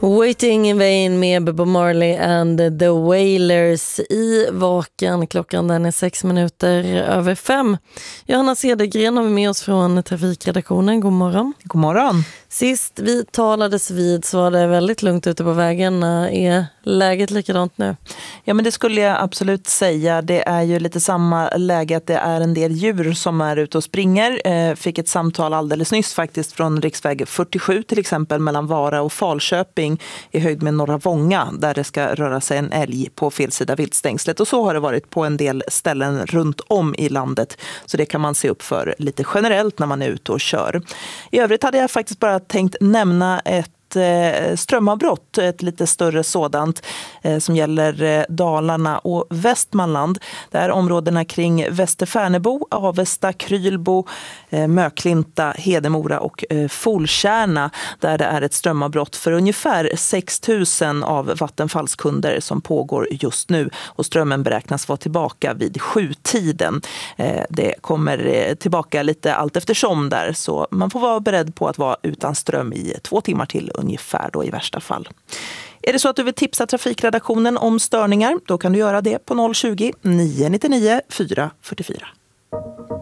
Waiting in vain med Bob Marley and the Wailers i Vaken. Klockan den är 6:05. Johanna Cedergren har vi med oss från trafikredaktionen. God morgon. God morgon. Sist vi talades vid så var det väldigt lugnt ute på vägen. Är läget likadant nu? Ja, men det skulle jag absolut säga. Det är ju lite samma läge att det är en del djur som är ute och springer. Fick ett samtal alldeles nyss faktiskt från riksväg 47 till exempel mellan Vara och Falköping i höjd med Norra Vånga där det ska röra sig en älg på fel sida viltstängslet. Och så har det varit på en del ställen runt om i landet. Så det kan man se upp för lite generellt när man är ute och kör. I övrigt hade jag faktiskt bara tänkt nämna ett strömavbrott, ett lite större sådant som gäller Dalarna och Västmanland. Det är områdena kring Västerfärnebo, Avesta, Krylbo, Möklinta, Hedemora och Folkärna där det är ett strömavbrott för ungefär 6 000 av Vattenfalls kunder som pågår just nu och strömmen beräknas vara tillbaka vid 7-tiden. Det kommer tillbaka lite allt eftersom där så man får vara beredd på att vara utan ström i 2 timmar till ungefär då i värsta fall. Är det så att du vill tipsa trafikredaktionen om störningar, då kan du göra det på 020 999 444.